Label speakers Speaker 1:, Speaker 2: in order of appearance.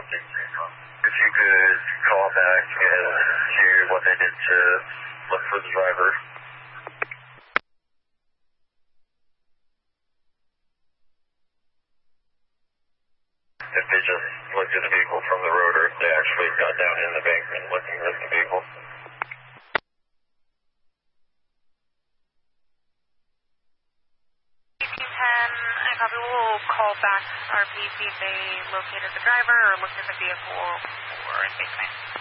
Speaker 1: If you could call back and hear what they did to look for the driver. If they just looked at the vehicle from the road, or if they actually got down in the embankment looking at the vehicle.
Speaker 2: I probably will call back RP, see if they located the driver or looked at the vehicle or anything.